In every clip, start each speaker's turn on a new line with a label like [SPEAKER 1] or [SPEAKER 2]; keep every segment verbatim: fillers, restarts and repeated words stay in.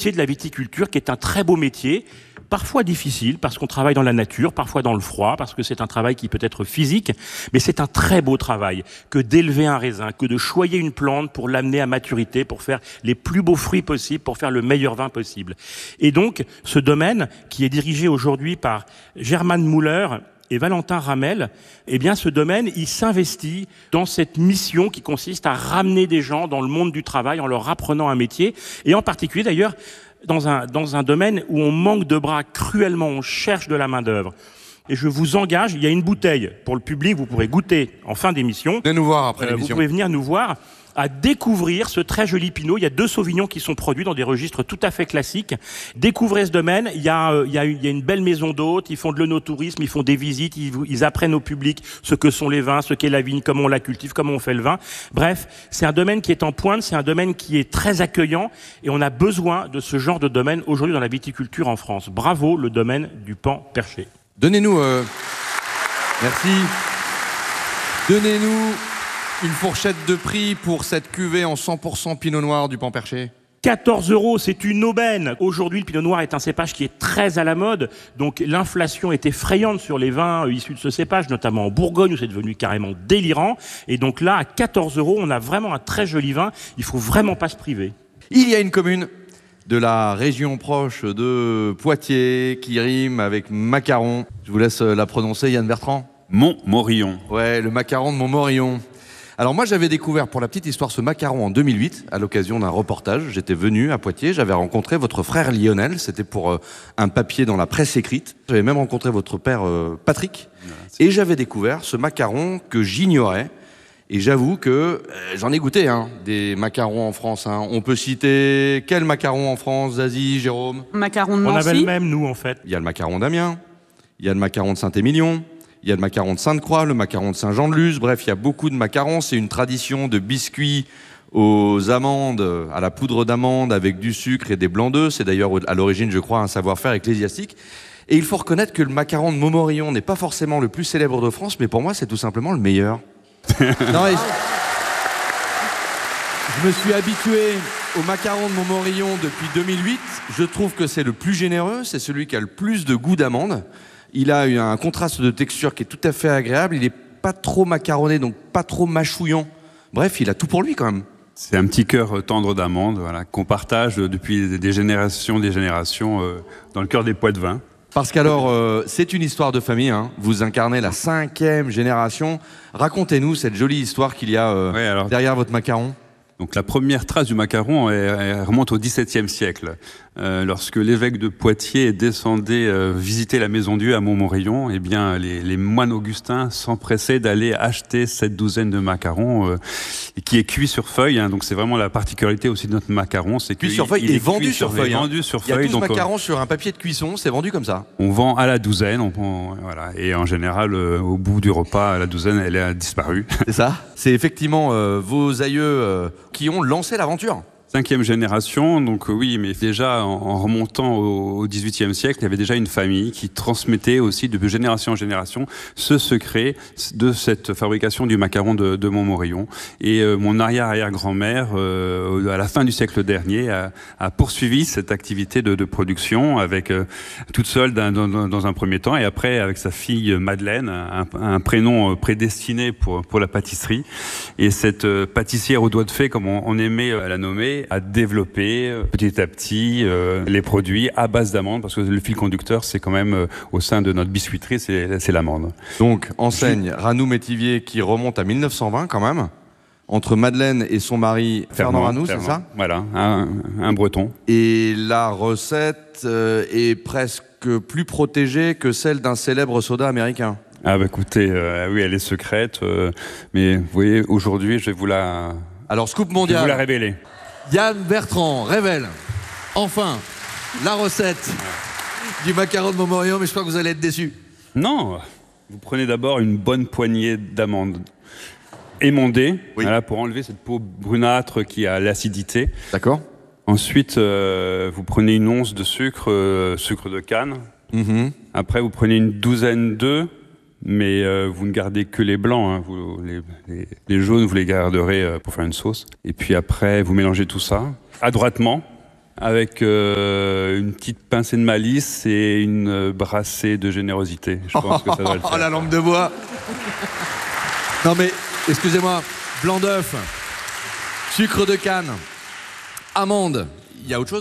[SPEAKER 1] métier de la viticulture qui est un très beau métier, parfois difficile parce qu'on travaille dans la nature, parfois dans le froid, parce que c'est un travail qui peut être physique, mais c'est un très beau travail que d'élever un raisin, que de choyer une plante pour l'amener à maturité, pour faire les plus beaux fruits possibles, pour faire le meilleur vin possible. Et donc, ce domaine qui est dirigé aujourd'hui par Germane Müller et Valentin Ramel, eh bien, ce domaine, il s'investit dans cette mission qui consiste à ramener des gens dans le monde du travail en leur apprenant un métier, et en particulier d'ailleurs dans un, dans un domaine où on manque de bras cruellement, on cherche de la main-d'œuvre. Et je vous engage, il y a une bouteille pour le public, vous pourrez goûter en fin d'émission.
[SPEAKER 2] Venez nous voir après
[SPEAKER 1] euh,
[SPEAKER 2] l'émission.
[SPEAKER 1] Vous pouvez venir nous voir, à découvrir ce très joli Pinot. Il y a deux Sauvignons qui sont produits dans des registres tout à fait classiques. Découvrez ce domaine. Il y a, euh, il y a, il y a une belle maison d'hôtes. Ils font de l'œnotourisme, ils font des visites, ils, ils apprennent au public ce que sont les vins, ce qu'est la vigne, comment on la cultive, comment on fait le vin. Bref, c'est un domaine qui est en pointe, c'est un domaine qui est très accueillant et on a besoin de ce genre de domaine aujourd'hui dans la viticulture en France. Bravo, le domaine du Pan Perché.
[SPEAKER 2] Donnez-nous... Euh... Merci. Donnez-nous... une fourchette de prix pour cette cuvée en cent pour cent Pinot Noir du Pan Perché.
[SPEAKER 1] quatorze euros, c'est une aubaine. Aujourd'hui, le Pinot Noir est un cépage qui est très à la mode, donc l'inflation est effrayante sur les vins issus de ce cépage, notamment en Bourgogne où c'est devenu carrément délirant. Et donc là, à quatorze euros, on a vraiment un très joli vin. Il faut vraiment pas se priver.
[SPEAKER 2] Il y a une commune de la région proche de Poitiers qui rime avec macaron. Je vous laisse la prononcer, Yann Bertrand.
[SPEAKER 3] Montmorillon.
[SPEAKER 2] Ouais, le macaron de Montmorillon. Alors moi j'avais découvert pour la petite histoire ce macaron en deux mille huit à l'occasion d'un reportage. J'étais venu à Poitiers, j'avais rencontré votre frère Lionel, c'était pour euh, un papier dans la presse écrite. J'avais même rencontré votre père euh, Patrick et j'avais découvert ce macaron que j'ignorais. Et j'avoue que euh, j'en ai goûté hein, des macarons en France. Hein. On peut citer quel macaron en France, Zazie, Jérôme?
[SPEAKER 4] Macaron de
[SPEAKER 1] On
[SPEAKER 4] Nancy.
[SPEAKER 1] avait le même, nous, en fait.
[SPEAKER 2] Il y a le macaron d'Amiens, il y a le macaron de Saint-Émilion, il y a le macaron de Sainte-Croix, le macaron de Saint-Jean-de-Luz. Bref, il y a beaucoup de macarons. C'est une tradition de biscuits aux amandes, à la poudre d'amande avec du sucre et des blancs d'œufs. C'est d'ailleurs à l'origine, je crois, un savoir-faire ecclésiastique. Et il faut reconnaître que le macaron de Montmorillon n'est pas forcément le plus célèbre de France, mais pour moi, c'est tout simplement le meilleur. Non, et je... je me suis habitué au macaron de Montmorillon depuis deux mille huit. Je trouve que c'est le plus généreux, c'est celui qui a le plus de goût d'amande. Il a un contraste de texture qui est tout à fait agréable. Il n'est pas trop macaronné, donc pas trop mâchouillant. Bref, il a tout pour lui quand même.
[SPEAKER 3] C'est un petit cœur tendre d'amande, voilà, qu'on partage depuis des générations, des générations euh, dans le cœur des Poitevins.
[SPEAKER 2] Parce qu'alors, euh, c'est une histoire de famille. Hein. Vous incarnez la cinquième génération. Racontez-nous cette jolie histoire qu'il y a euh,
[SPEAKER 3] ouais, alors...
[SPEAKER 2] derrière votre macaron.
[SPEAKER 3] Donc la première trace du macaron elle, elle remonte au dix-septième siècle, euh, lorsque l'évêque de Poitiers descendait euh, visiter la Maison Dieu à Montmorillon. Eh bien, les, les moines augustins s'empressaient d'aller acheter cette douzaine de macarons, euh, qui est cuit sur feuille. Hein, donc c'est vraiment la particularité aussi de notre macaron, c'est
[SPEAKER 2] cuit sur feuille et vendu sur feuille. Hein.
[SPEAKER 3] Vendu sur
[SPEAKER 2] Il y a
[SPEAKER 3] feuille.
[SPEAKER 2] douze
[SPEAKER 3] donc,
[SPEAKER 2] macarons
[SPEAKER 3] euh,
[SPEAKER 2] sur un papier de cuisson, c'est vendu comme ça.
[SPEAKER 3] On vend à la douzaine, on, on, voilà, et en général, euh, au bout du repas, la douzaine, elle a disparu.
[SPEAKER 2] C'est ça. C'est effectivement euh, vos aïeux euh, qui ont lancé l'aventure.
[SPEAKER 3] Cinquième génération, donc oui, mais déjà en, en remontant au, au dix-huitième siècle, il y avait déjà une famille qui transmettait aussi de génération en génération ce secret de cette fabrication du macaron de, de Montmorillon. Et euh, mon arrière-arrière-grand-mère, euh, à la fin du siècle dernier, a, a poursuivi cette activité de, de production avec euh, toute seule dans, dans, dans un premier temps, et après avec sa fille Madeleine, un, un prénom prédestiné pour, pour la pâtisserie. Et cette euh, pâtissière au doigt de fée, comme on, on aimait la nommer, à développer euh, petit à petit euh, les produits à base d'amande, parce que le fil conducteur, c'est quand même euh, au sein de notre biscuiterie, c'est, c'est l'amande.
[SPEAKER 2] Donc, enseigne Ranou Métivier qui remonte à mille neuf cent vingt quand même, entre Madeleine et son mari Fernand, Fernand Ranou, Fernand. C'est ça?
[SPEAKER 3] Voilà, un, un breton.
[SPEAKER 2] Et la recette euh, est presque plus protégée que celle d'un célèbre soda américain.
[SPEAKER 3] Ah bah écoutez, euh, oui, elle est secrète, euh, mais vous voyez, aujourd'hui, je vais vous la...
[SPEAKER 2] Alors, scoop mondial.
[SPEAKER 3] Je vais vous la révéler.
[SPEAKER 2] Yann Bertrand révèle enfin la recette du macaron de Montmorillon, mais je crois que vous allez être déçus.
[SPEAKER 3] Non, vous prenez d'abord une bonne poignée d'amandes émondées, oui. Voilà, pour enlever cette peau brunâtre qui a l'acidité.
[SPEAKER 2] D'accord.
[SPEAKER 3] Ensuite, euh, vous prenez une once de sucre, euh, sucre de canne.
[SPEAKER 2] Mm-hmm.
[SPEAKER 3] Après, vous prenez une douzaine d'œufs. Mais euh, vous ne gardez que les blancs, hein. vous, les, les, les jaunes vous les garderez euh, pour faire une sauce. Et puis après, vous mélangez tout ça adroitement. avec euh, une petite pincée de malice et une brassée de générosité. Je pense que ça doit le faire.
[SPEAKER 2] Oh, la lampe de bois. Non mais, excusez-moi, blanc d'œuf, sucre de canne, amande, il y a autre chose ?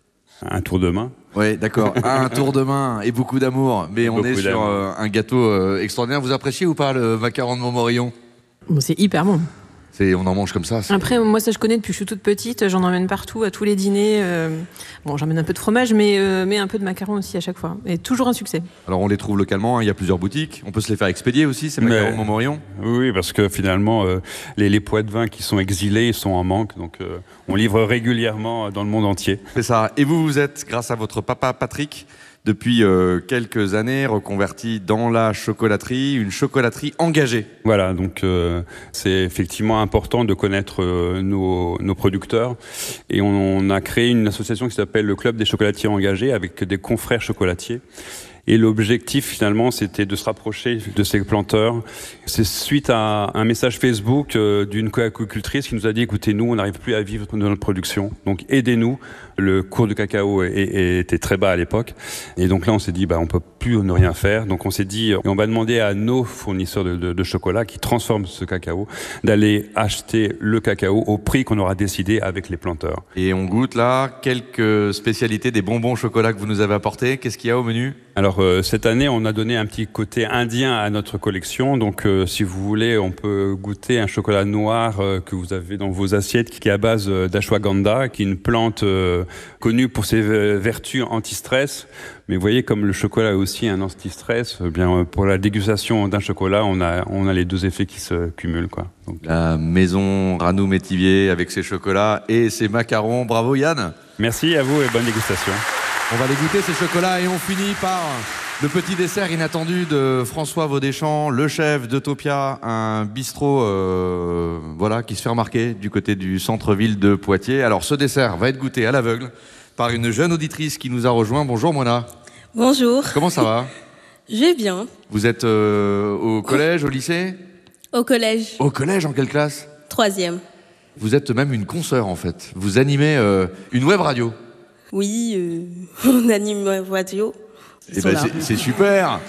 [SPEAKER 3] Un tour de main.
[SPEAKER 2] Oui, d'accord, un tour de main et beaucoup d'amour. Mais on
[SPEAKER 3] Beaucoup
[SPEAKER 2] est sur
[SPEAKER 3] d'amour.
[SPEAKER 2] euh, un gâteau euh, extraordinaire. Vous appréciez ou pas le macaron de Montmorillon ?
[SPEAKER 4] Bon, c'est hyper bon.
[SPEAKER 2] C'est, on en mange comme ça. c'est-
[SPEAKER 4] Après, moi, ça, je connais depuis que je suis toute petite. J'en emmène partout, à tous les dîners. euh, Bon, j'emmène un peu de fromage, mais, euh, mais un peu de macaron aussi à chaque fois. Et toujours un succès.
[SPEAKER 2] Alors on les trouve localement, hein, il y a plusieurs boutiques. On peut se les faire expédier aussi, ces
[SPEAKER 3] Mais-
[SPEAKER 2] macarons de Montmorillon.
[SPEAKER 3] Oui, parce que finalement, euh, les, les poids de vin qui sont exilés, ils sont en manque. Donc, euh, on livre régulièrement dans le monde entier.
[SPEAKER 2] C'est ça. Et vous, vous êtes, grâce à votre papa Patrick, depuis euh, quelques années, reconverti dans la chocolaterie, une chocolaterie engagée.
[SPEAKER 3] Voilà, donc euh, c'est effectivement important de connaître euh, nos, nos producteurs. Et on, on a créé une association qui s'appelle le Club des chocolatiers engagés avec des confrères chocolatiers. Et l'objectif, finalement, c'était de se rapprocher de ces planteurs. C'est suite à un message Facebook euh, d'une coacultrice qui nous a dit, écoutez, nous, on n'arrive plus à vivre de notre production. Donc, aidez-nous. Le cours du cacao est- est- était très bas à l'époque. Et donc là, on s'est dit, bah, on peut plus ne rien faire. Donc, on s'est dit, et on va demander à nos fournisseurs de, de, de chocolat qui transforment ce cacao d'aller acheter le cacao au prix qu'on aura décidé avec les planteurs.
[SPEAKER 2] Et on goûte là quelques spécialités des bonbons au chocolat que vous nous avez apportés. Qu'est-ce qu'il y a au menu ?
[SPEAKER 3] Alors euh, cette année, on a donné un petit côté indien à notre collection. Donc euh, si vous voulez, on peut goûter un chocolat noir euh, que vous avez dans vos assiettes, qui est à base euh, d'ashwagandha, qui est une plante euh, connue pour ses euh, vertus anti-stress. Mais vous voyez, comme le chocolat est aussi un anti-stress, eh bien euh, pour la dégustation d'un chocolat, on a on a les deux effets qui se cumulent, quoi. Donc,
[SPEAKER 2] La maison Ranou Métivier avec ses chocolats et ses macarons. Bravo Yann.
[SPEAKER 3] merci à vous et bonne dégustation.
[SPEAKER 2] On va les goûter ces chocolats et on finit par le petit dessert inattendu de François Vaudéchamp, le chef d'Eutopia, un bistrot euh, voilà, qui se fait remarquer du côté du centre-ville de Poitiers. Alors ce dessert va être goûté à l'aveugle par une jeune auditrice qui nous a rejoint. Bonjour Mona.
[SPEAKER 5] Bonjour.
[SPEAKER 2] Comment ça va ?
[SPEAKER 5] Je vais bien.
[SPEAKER 2] Vous êtes euh, au collège, au lycée ?
[SPEAKER 5] Au collège,
[SPEAKER 2] Au collège, en quelle classe ?
[SPEAKER 5] troisième.
[SPEAKER 2] Vous êtes même une consoeur en fait. Vous animez euh, une web radio.
[SPEAKER 5] Oui, euh, on anime ma radio. Ils
[SPEAKER 2] Eh
[SPEAKER 5] sont
[SPEAKER 2] ben,
[SPEAKER 5] là.
[SPEAKER 2] c'est, c'est super.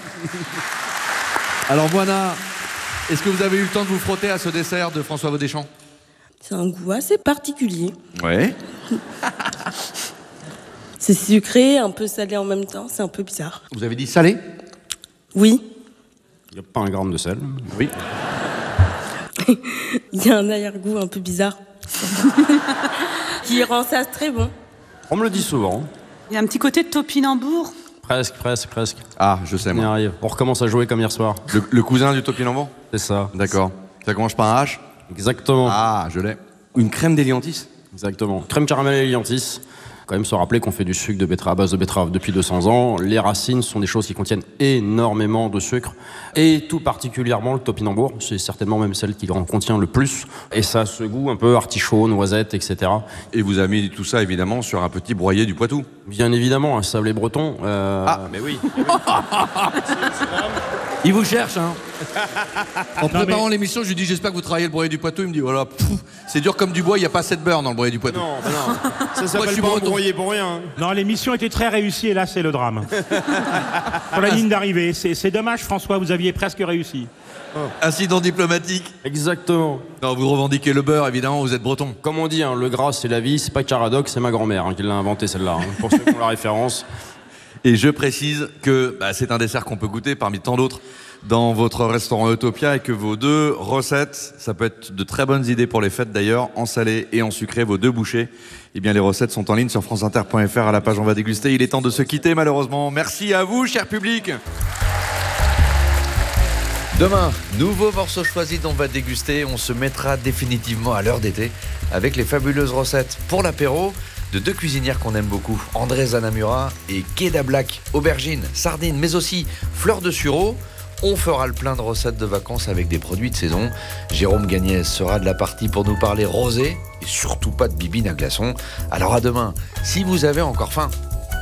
[SPEAKER 2] Alors Moana, est-ce que vous avez eu le temps de vous frotter à ce dessert de François Vaudéchamp ?
[SPEAKER 5] C'est un goût assez particulier.
[SPEAKER 2] Ouais.
[SPEAKER 5] C'est sucré, un peu salé en même temps, c'est un peu bizarre.
[SPEAKER 2] Vous avez dit salé ?
[SPEAKER 5] Oui,
[SPEAKER 6] Il n'y a pas un gramme de sel.
[SPEAKER 2] Oui.
[SPEAKER 5] il y a un arrière-goût un peu bizarre. qui rend ça très bon.
[SPEAKER 6] On me le dit souvent.
[SPEAKER 7] Il y a un petit côté de topinambour.
[SPEAKER 6] Presque, presque, presque.
[SPEAKER 2] Ah, je sais
[SPEAKER 6] On y
[SPEAKER 2] moi.
[SPEAKER 6] arrive. On recommence à jouer comme hier soir.
[SPEAKER 2] Le, le cousin du topinambour ?
[SPEAKER 6] C'est ça.
[SPEAKER 2] D'accord. Ça commence par un H ?
[SPEAKER 6] Exactement.
[SPEAKER 2] Ah, je l'ai. Une crème d'éliantis ?
[SPEAKER 6] Exactement. Crème caramel et liantis. Quand même se rappeler qu'on fait du sucre de betterave à base de betterave depuis deux cents ans. Les racines sont des choses qui contiennent énormément de sucre. Et tout particulièrement le topinambour. C'est certainement même celle qui en contient le plus. Et ça a ce goût un peu artichaut, noisette, et cetera.
[SPEAKER 2] Et vous avez mis tout ça évidemment sur un petit broyé du Poitou.
[SPEAKER 6] Bien évidemment, un sablé breton. Euh...
[SPEAKER 2] Ah.
[SPEAKER 6] mais oui.
[SPEAKER 2] Il vous cherche, hein. En
[SPEAKER 1] Non,
[SPEAKER 2] préparant
[SPEAKER 1] mais-
[SPEAKER 2] l'émission, je lui dis j'espère que vous travaillez le broyé du Poitou. Il me dit voilà, pff, c'est dur comme du bois, il n'y a pas assez de beurre dans le broyé du Poitou.
[SPEAKER 6] Non, non. Ça
[SPEAKER 2] Moi, je
[SPEAKER 6] s'appelle
[SPEAKER 2] suis
[SPEAKER 6] pas un
[SPEAKER 2] breton.
[SPEAKER 6] broyé pour rien.
[SPEAKER 1] Non, l'émission était très réussie et là, c'est le drame. Pour la ligne d'arrivée. C'est, c'est dommage, François, vous aviez presque réussi.
[SPEAKER 2] Incident diplomatique.
[SPEAKER 6] Exactement.
[SPEAKER 2] Non, vous revendiquez le beurre, évidemment, vous êtes breton.
[SPEAKER 6] Comme on dit, hein, le gras c'est la vie, c'est pas Caradoc, c'est ma grand-mère hein, qui l'a inventé celle-là, hein, pour ceux qui ont la référence.
[SPEAKER 2] Et je précise que bah, c'est un dessert qu'on peut goûter parmi tant d'autres dans votre restaurant Eutopia et que vos deux recettes, ça peut être de très bonnes idées pour les fêtes d'ailleurs, en salé et en sucré, vos deux bouchées. Eh bien, les recettes sont en ligne sur franceinter point f r à la page On va déguster. Il est temps de se quitter malheureusement. Merci à vous, cher public. Demain, nouveau morceau choisi dont on va déguster. On se mettra définitivement à l'heure d'été avec les fabuleuses recettes pour l'apéro de deux cuisinières qu'on aime beaucoup, André Zanamura et Keda Black. Aubergines, sardines, mais aussi fleurs de sureau. On fera le plein de recettes de vacances avec des produits de saison. Jérôme Gagnès sera de la partie pour nous parler rosé et surtout pas de bibine à glaçons. Alors à demain, si vous avez encore faim.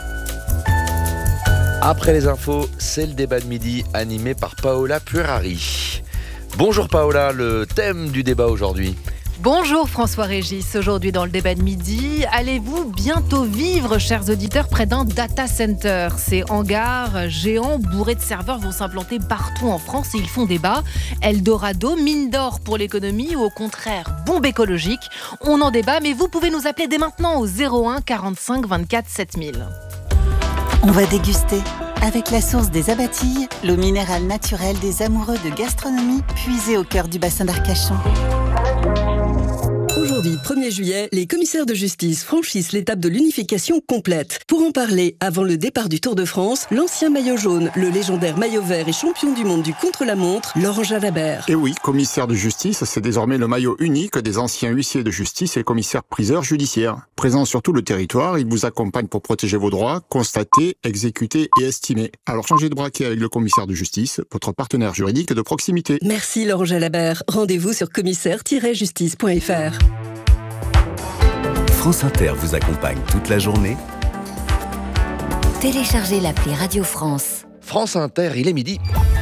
[SPEAKER 2] Après les infos, c'est le débat de midi animé par Paola Puerari. Bonjour Paola, le thème du débat aujourd'hui.
[SPEAKER 8] Bonjour François-Régis, aujourd'hui dans le débat de midi, allez-vous bientôt vivre, chers auditeurs, près d'un data center? Ces hangars géants bourrés de serveurs vont s'implanter partout en France et ils font débat. Eldorado, mine d'or pour l'économie ou au contraire bombe écologique? On en débat, mais vous pouvez nous appeler dès maintenant au zéro un quarante-cinq vingt-quatre sept mille.
[SPEAKER 9] On va déguster avec la source des Abatilles, l'eau minérale naturelle des amoureux de gastronomie puisée au cœur du bassin d'Arcachon.
[SPEAKER 10] Aujourd'hui, premier juillet, les commissaires de justice franchissent l'étape de l'unification complète. Pour en parler, avant le départ du Tour de France, l'ancien maillot jaune, le légendaire maillot vert et champion du monde du contre-la-montre, Laurent Jalabert.
[SPEAKER 11] Et oui, commissaire de justice, c'est désormais le maillot unique des anciens huissiers de justice et commissaires-priseurs judiciaires. Présent sur tout le territoire, il vous accompagne pour protéger vos droits, constater, exécuter et estimer. Alors changez de braquet avec le commissaire de justice, votre partenaire juridique de proximité.
[SPEAKER 10] Merci Laurent Jalabert. Rendez-vous sur commissaire tiret justice point f r.
[SPEAKER 12] France Inter vous accompagne toute la journée.
[SPEAKER 13] Téléchargez l'appli Radio France.
[SPEAKER 14] France Inter, il est midi.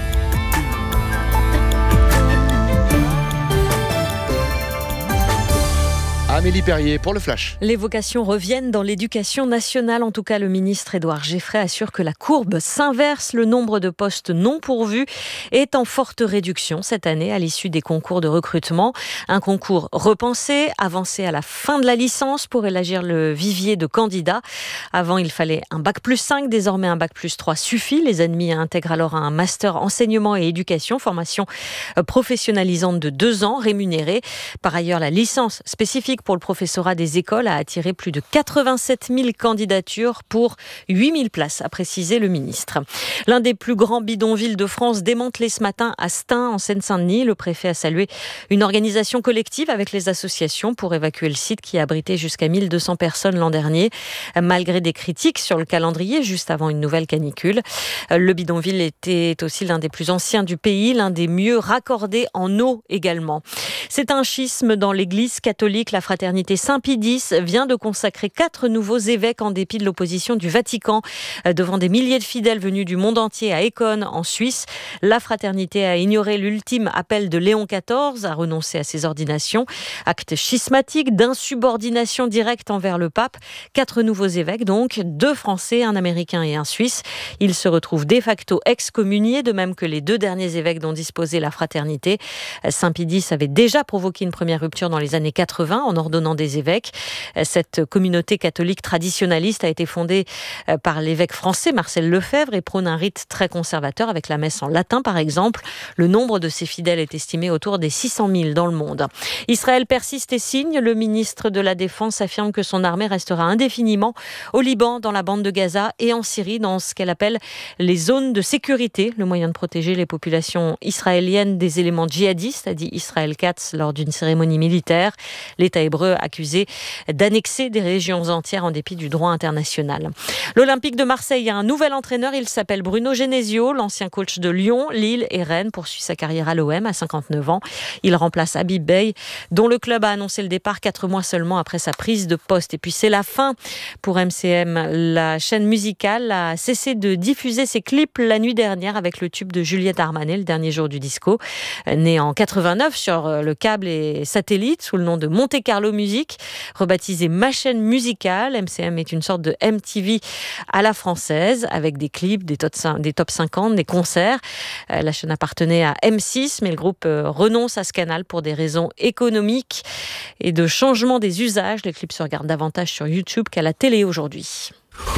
[SPEAKER 14] Amélie Perrier pour le Flash.
[SPEAKER 15] Les vocations reviennent dans l'éducation nationale. En tout cas, le ministre Édouard Geffray assure que la courbe s'inverse. Le nombre de postes non pourvus est en forte réduction cette année à l'issue des concours de recrutement. Un concours repensé, avancé à la fin de la licence pour élargir le vivier de candidats. Avant, il fallait un bac plus cinq. Désormais, un bac plus trois suffit. Les admis intègrent alors un master enseignement et éducation, formation professionnalisante de deux ans, rémunérée. Par ailleurs, la licence spécifique pour le professorat des écoles a attiré plus de quatre-vingt-sept mille candidatures pour huit mille places, a précisé le ministre. L'un des plus grands bidonvilles de France démantelé ce matin à Stein, en Seine-Saint-Denis. Le préfet a salué une organisation collective avec les associations pour évacuer le site qui abritait jusqu'à mille deux cents personnes l'an dernier, malgré des critiques sur le calendrier juste avant une nouvelle canicule. Le bidonville était aussi l'un des plus anciens du pays, l'un des mieux raccordés en eau également. C'est un schisme dans l'église catholique. La fraternité Saint-Pie-X vient de consacrer quatre nouveaux évêques en dépit de l'opposition du Vatican. Devant des milliers de fidèles venus du monde entier à Écône, en Suisse, la fraternité a ignoré l'ultime appel de Léon quatorze à renoncer à ses ordinations. Acte schismatique d'insubordination directe envers le pape. Quatre nouveaux évêques donc, deux Français, un Américain et un Suisse. Ils se retrouvent de facto excommuniés, de même que les deux derniers évêques dont disposait la fraternité. Saint-Pie-X avait déjà provoqué une première rupture dans les années quatre-vingts en ordonnant des évêques. Cette communauté catholique traditionnaliste a été fondée par l'évêque français Marcel Lefebvre et prône un rite très conservateur avec la messe en latin par exemple. Le nombre de ses fidèles est estimé autour des six cent mille dans le monde. Israël persiste et signe. Le ministre de la Défense affirme que son armée restera indéfiniment au Liban, dans la bande de Gaza et en Syrie, dans ce qu'elle appelle les zones de sécurité, le moyen de protéger les populations israéliennes des éléments djihadistes, a dit Israël Katz lors d'une cérémonie militaire. L'État hébreu accusé d'annexer des régions entières en dépit du droit international. L'Olympique de Marseille a un nouvel entraîneur, il s'appelle Bruno Genesio, l'ancien coach de Lyon, Lille et Rennes, poursuit sa carrière à l'O M à cinquante-neuf ans. Il remplace Habib Beye, dont le club a annoncé le départ quatre mois seulement après sa prise de poste. Et puis c'est la fin pour M C M. La chaîne musicale a cessé de diffuser ses clips la nuit dernière avec le tube de Juliette Armanet, le dernier jour du disco. Né en quatre-vingt-neuf sur le câble et satellite sous le nom de Monte Carlo Music, rebaptisé Ma chaîne musicale. M C M est une sorte de M T V à la française avec des clips, des top cinquante, des concerts. La chaîne appartenait à M six, mais le groupe renonce à ce canal pour des raisons économiques et de changement des usages. Les clips se regardent davantage sur YouTube qu'à la télé aujourd'hui.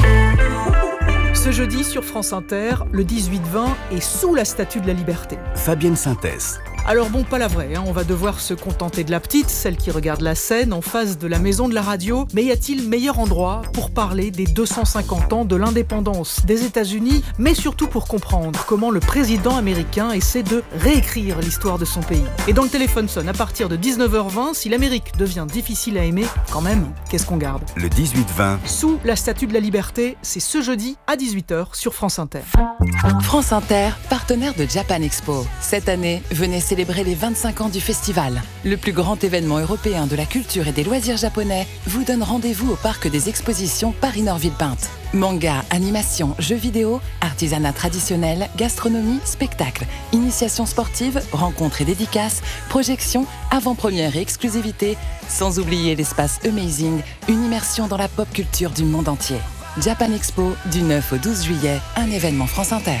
[SPEAKER 16] Ce jeudi sur France Inter, le dix-huit vingt est sous la Statue de la Liberté.
[SPEAKER 12] Fabienne Synthèse.
[SPEAKER 16] Alors bon, pas la vraie, hein, on va devoir se contenter de la petite, celle qui regarde la scène en face de la maison de la radio. Mais y a-t-il meilleur endroit pour parler des deux cent cinquante ans de l'indépendance des États-Unis, mais surtout pour comprendre comment le président américain essaie de réécrire l'histoire de son pays. Et dans le téléphone sonne à partir de dix-neuf heures vingt, si l'Amérique devient difficile à aimer, quand même, qu'est-ce qu'on garde ?
[SPEAKER 12] Le dix-huit vingt.
[SPEAKER 16] Sous la Statue de la Liberté, c'est ce jeudi à dix-huit heures sur France Inter.
[SPEAKER 17] France Inter, partenaire de Japan Expo. Cette année, venez célébrer les vingt-cinq ans du festival. Le plus grand événement européen de la culture et des loisirs japonais vous donne rendez-vous au parc des expositions Paris-Nord Villepinte. Manga, animation, jeux vidéo, artisanat traditionnel, gastronomie, spectacle, initiation sportive, rencontres et dédicaces, projections, avant-première et exclusivité, sans oublier l'espace Amazing, une immersion dans la pop culture du monde entier. Japan Expo, du neuf au douze juillet, un événement France Inter.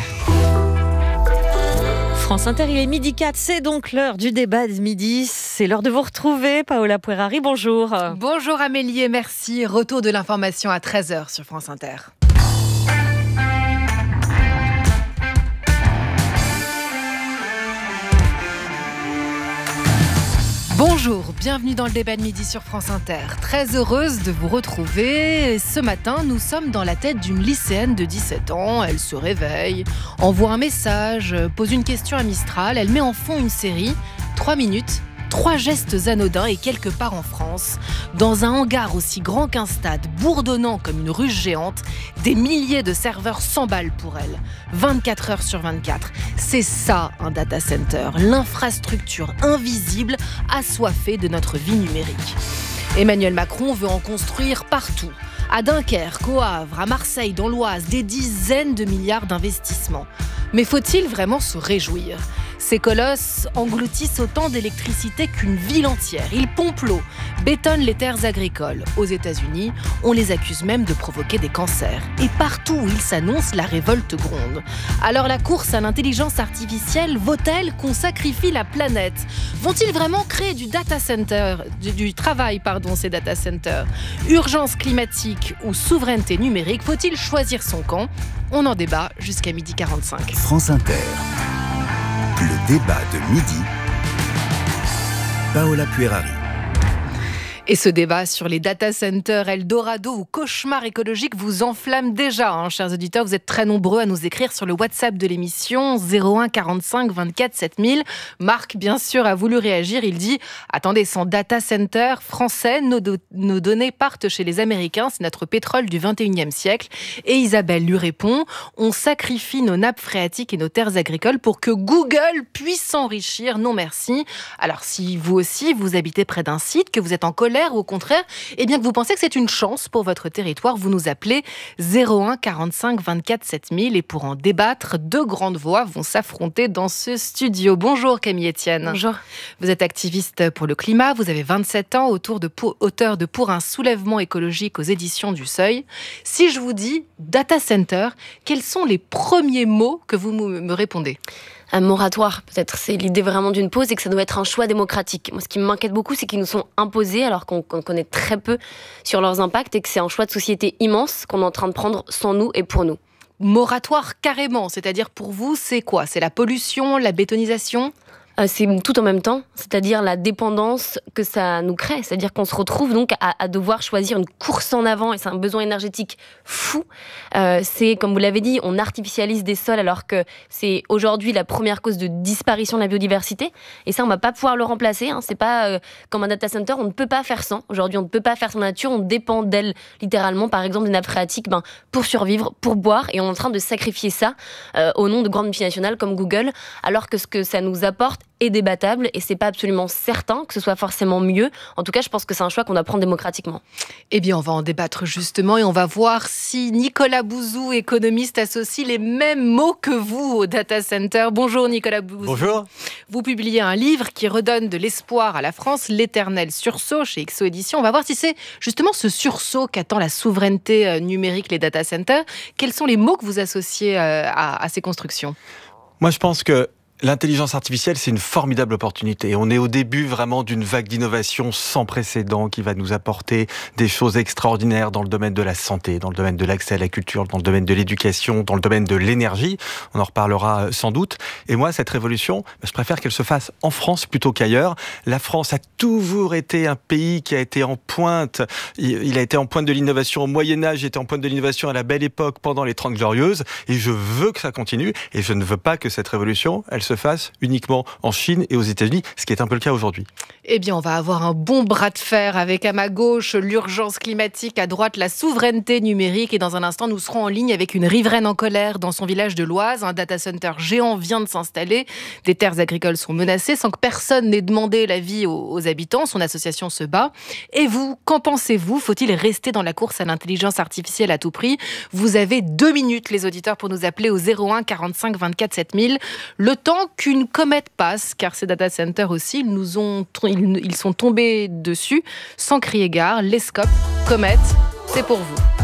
[SPEAKER 15] France Inter, il est midi quatre, c'est donc l'heure du débat de midi. C'est l'heure de vous retrouver. Paola Puerari, bonjour.
[SPEAKER 8] Bonjour Amélie et merci. Retour de l'information à treize heures sur France Inter. Bonjour, bienvenue dans le débat de midi sur France Inter. Très heureuse de vous retrouver. Ce matin, nous sommes dans la tête d'une lycéenne de dix-sept ans. Elle se réveille, envoie un message, pose une question à Mistral. Elle met en fond une série, trois minutes, trois gestes anodins et quelque part en France, dans un hangar aussi grand qu'un stade, bourdonnant comme une ruche géante, des milliers de serveurs s'emballent pour elle. vingt-quatre heures sur vingt-quatre. C'est ça un data center, l'infrastructure invisible assoiffée de notre vie numérique. Emmanuel Macron veut en construire partout. À Dunkerque, au Havre, à Marseille, dans l'Oise, des dizaines de milliards d'investissements. Mais faut-il vraiment se réjouir ? Ces colosses engloutissent autant d'électricité qu'une ville entière. Ils pompent l'eau, bétonnent les terres agricoles. Aux États-Unis, on les accuse même de provoquer des cancers. Et partout où ils s'annoncent, la révolte gronde. Alors la course à l'intelligence artificielle vaut-elle qu'on sacrifie la planète ? Vont-ils vraiment créer du data center, du, du travail, pardon, ces data centers ? Urgence climatique ou souveraineté numérique, faut-il choisir son camp ? On en débat jusqu'à midi quarante-cinq.
[SPEAKER 12] France Inter. Le débat de midi. Paola Puerari.
[SPEAKER 8] Et ce débat sur les data centers, Eldorado ou cauchemar écologique vous enflamme déjà, hein, chers auditeurs. Vous êtes très nombreux à nous écrire sur le WhatsApp de l'émission zéro un quarante-cinq vingt-quatre sept mille. Marc, bien sûr, a voulu réagir. Il dit « Attendez, sans data center français, nos, do- nos données partent chez les Américains. C'est notre pétrole du vingt et unième siècle. » Et Isabelle lui répond « On sacrifie nos nappes phréatiques et nos terres agricoles pour que Google puisse s'enrichir. Non merci. » Alors, si vous aussi, vous habitez près d'un site, que vous êtes en colère, ou au contraire, eh bien que vous pensez que c'est une chance pour votre territoire, vous nous appelez zéro un quarante-cinq vingt-quatre sept mille et pour en débattre, deux grandes voix vont s'affronter dans ce studio. Bonjour Camille Etienne.
[SPEAKER 4] Bonjour.
[SPEAKER 8] Vous êtes activiste pour le climat, vous avez vingt-sept ans, autour de pour, auteur de Pour un soulèvement écologique aux éditions du Seuil. Si je vous dis data center, quels sont les premiers mots que vous me répondez ?
[SPEAKER 18] Un moratoire, peut-être. C'est l'idée vraiment d'une pause et que ça doit être un choix démocratique. Moi, ce qui m'inquiète beaucoup, c'est qu'ils nous sont imposés alors qu'on, qu'on connaît très peu sur leurs impacts et que c'est un choix de société immense qu'on est en train de prendre sans nous et pour nous.
[SPEAKER 8] Moratoire carrément, c'est-à-dire pour vous, c'est quoi ? C'est la pollution, la bétonisation ?
[SPEAKER 18] Euh, c'est tout en même temps, c'est-à-dire la dépendance que ça nous crée. C'est-à-dire qu'on se retrouve donc à, à devoir choisir une course en avant et c'est un besoin énergétique fou. Euh, c'est, comme vous l'avez dit, on artificialise des sols alors que c'est aujourd'hui la première cause de disparition de la biodiversité. Et ça, on ne va pas pouvoir le remplacer. Hein. C'est pas euh, comme un data center, on ne peut pas faire sans. Aujourd'hui, on ne peut pas faire sans nature, on dépend d'elle littéralement. Par exemple, des nappes phréatiques ben, pour survivre, pour boire. Et on est en train de sacrifier ça euh, au nom de grandes multinationales comme Google, alors que ce que ça nous apporte est débattable et c'est pas absolument certain que ce soit forcément mieux. En tout cas, je pense que c'est un choix qu'on doit prendre démocratiquement.
[SPEAKER 8] Eh bien, on va en débattre justement et on va voir si Nicolas Bouzou, économiste, associe les mêmes mots que vous au data center. Bonjour Nicolas Bouzou.
[SPEAKER 19] Bonjour.
[SPEAKER 8] Vous publiez un livre qui redonne de l'espoir à la France, L'éternel sursaut chez X O Éditions. On va voir si c'est justement ce sursaut qu'attend la souveraineté numérique, les data centers. Quels sont les mots que vous associez à, à ces constructions ?
[SPEAKER 19] Moi, je pense que l'intelligence artificielle, c'est une formidable opportunité. On est au début vraiment d'une vague d'innovation sans précédent qui va nous apporter des choses extraordinaires dans le domaine de la santé, dans le domaine de l'accès à la culture, dans le domaine de l'éducation, dans le domaine de l'énergie. On en reparlera sans doute. Et moi, cette révolution, je préfère qu'elle se fasse en France plutôt qu'ailleurs. La France a toujours été un pays qui a été en pointe. Il a été en pointe de l'innovation au Moyen-Âge, il était en pointe de l'innovation à la Belle Époque pendant les Trente Glorieuses. Et je veux que ça continue. Et je ne veux pas que cette révolution, elle se fasse uniquement en Chine et aux États-Unis, ce qui est un peu le cas aujourd'hui.
[SPEAKER 8] Eh bien, on va avoir un bon bras de fer avec, à ma gauche, l'urgence climatique, à droite, la souveraineté numérique. Et dans un instant, nous serons en ligne avec une riveraine en colère dans son village de l'Oise. Un data center géant vient de s'installer. Des terres agricoles sont menacées sans que personne n'ait demandé l'avis aux, aux habitants. Son association se bat. Et vous, qu'en pensez-vous ? Faut-il rester dans la course à l'intelligence artificielle à tout prix ? Vous avez deux minutes, les auditeurs, pour nous appeler au zéro un quarante-cinq vingt-quatre sept mille. Le temps qu'une comète passe, car ces data centers aussi, ils nous ont... Ils sont tombés dessus sans crier gare. Les scopes, comètes, c'est pour vous.